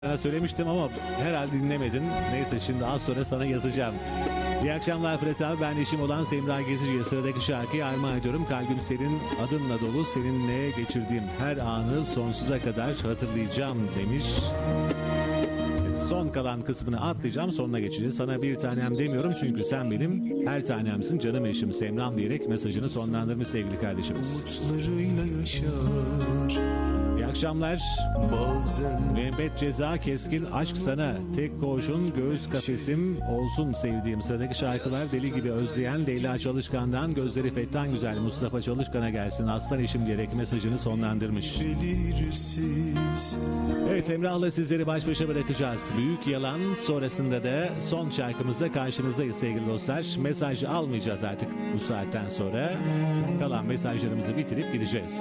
Sana söylemiştim ama herhalde dinlemedin. Neyse şimdi az sonra sana yazacağım. İyi akşamlar Fırat abi. Ben eşim olan Semra Gezici'ye sıradaki şarkıyı armağan ediyorum. Kalbim senin adınla dolu. Seninle geçirdiğim her anı sonsuza kadar hatırlayacağım demiş. Son kalan kısmını atlayacağım, sonuna geçeceğiz. Sana bir tanem demiyorum çünkü sen benim her tanemsin canım eşim Semram diyerek mesajını sonlandırmış sevgili kardeşimiz. Umutlarıyla yaşar. İyi akşamlar. Bazen Müebbet ceza keskin aşk sana. Tek koğuşun göğüs kafesim olsun sevdiğim. Sıradaki şarkılar deli gibi özleyen Leyla Çalışkan'dan gözleri fettan güzel Mustafa Çalışkan'a gelsin aslan eşim diyerek mesajını sonlandırmış. belirsiz. Evet, Emrah'la sizleri baş başa bırakacağız. Büyük yalan sonrasında da son şarkımızda karşınızdayız sevgili dostlar. Mesaj almayacağız artık bu saatten sonra. Kalan mesajlarımızı bitirip gideceğiz.